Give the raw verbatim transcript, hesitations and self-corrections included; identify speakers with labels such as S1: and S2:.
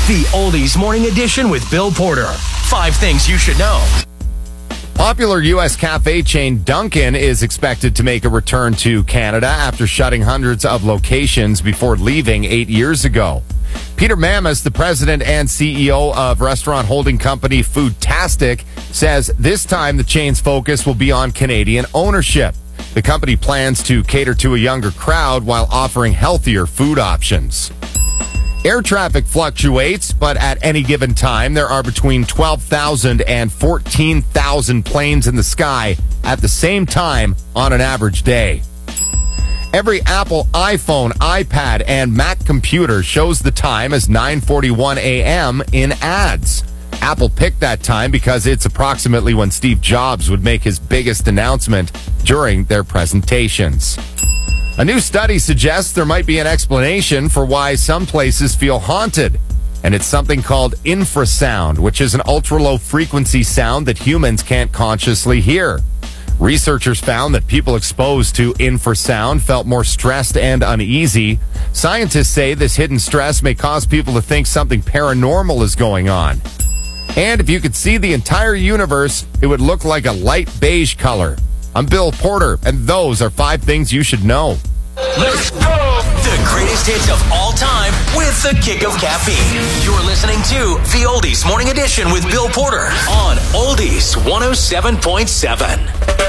S1: The Oldies Morning Edition with Bill Porter. Five things you should know.
S2: Popular U S cafe chain Dunkin' is expected to make a return to Canada after shutting hundreds of locations before leaving eight years ago. Peter Mamas, the president and C E O of restaurant holding company Foodtastic, says this time the chain's focus will be on Canadian ownership. The company plans to cater to a younger crowd while offering healthier food options. Air traffic fluctuates, but at any given time, there are between twelve thousand and fourteen thousand planes in the sky at the same time on an average day. Every Apple iPhone, iPad, and Mac computer shows the time as nine forty-one a.m. in ads. Apple picked that time because it's approximately when Steve Jobs would make his biggest announcement during their presentations. A new study suggests there might be an explanation for why some places feel haunted, and it's something called infrasound, which is an ultra-low frequency sound that humans can't consciously hear. Researchers found that people exposed to infrasound felt more stressed and uneasy. Scientists say this hidden stress may cause people to think something paranormal is going on. And if you could see the entire universe, it would look like a light beige color. I'm Bill Porter, and those are five things you should know.
S1: Let's go! The greatest hits of all time with the kick of caffeine. You're listening to The Oldies Morning Edition with Bill Porter on Oldies one oh seven point seven.